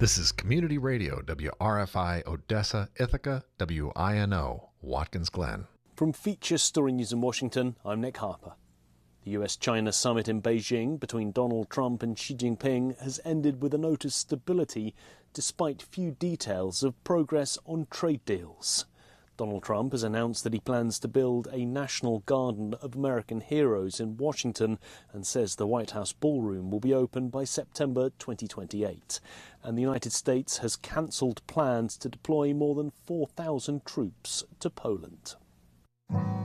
This is Community Radio, WRFI Odessa, Ithaca, WINO, Watkins Glen. From Feature Story News in Washington, I'm Nick Harper. The US-China summit in Beijing between Donald Trump and Xi Jinping has ended with a note of stability despite few details of progress on trade deals. Donald Trump has announced that he plans to build a National Garden of American Heroes in Washington and says the White House ballroom will be open by September 2028. And the United States has cancelled plans to deploy more than 4,000 troops to Poland.